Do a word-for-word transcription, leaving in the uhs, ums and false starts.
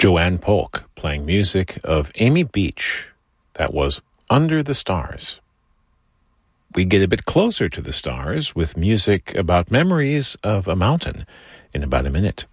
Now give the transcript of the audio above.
Joanne Polk playing music of Amy Beach. That was Under the Stars. We get a bit closer to the stars with music about memories of a mountain in about a minute.